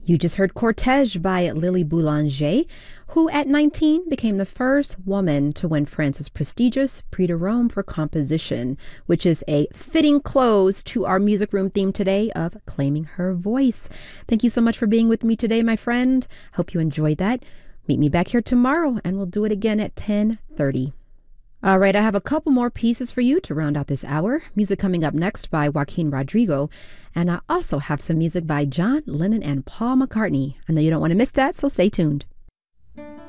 You just heard Cortège by Lily Boulanger, who at 19 became the first woman to win France's prestigious Prix de Rome for composition, which is a fitting close to our music room theme today of claiming her voice. Thank you so much for being with me today, my friend. Hope you enjoyed that. Meet me back here tomorrow, and we'll do it again at 10:30. All right, I have a couple more pieces for you to round out this hour. Music coming up next by Joaquin Rodrigo. And I also have some music by John Lennon and Paul McCartney. I know you don't want to miss that, so stay tuned.